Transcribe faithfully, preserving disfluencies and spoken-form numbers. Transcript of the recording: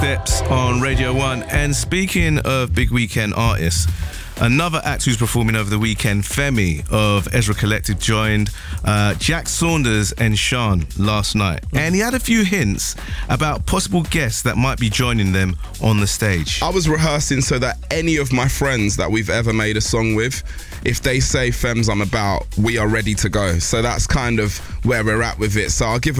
Steps on Radio one. And speaking of big weekend artists, another act who's performing over the weekend, Femi of Ezra Collective, joined uh, Jack Saunders and Sean last night. And he had a few hints about possible guests that might be joining them on the stage. I was rehearsing so that any of my friends that we've ever made a song with, if they say Fems I'm about, we are ready to go. So that's kind of where we're at with it. So I'll give